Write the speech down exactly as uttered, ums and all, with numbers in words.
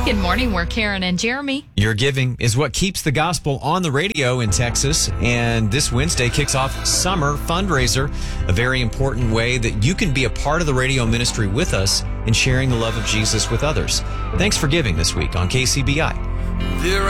Good morning. We're Karen and Jeremy. Your giving is what keeps the gospel on the radio in Texas. And this Wednesday kicks off Summer Fundraiser, a very important way that you can be a part of the radio ministry with us and sharing the love of Jesus with others. Thanks for giving this week on K C B I.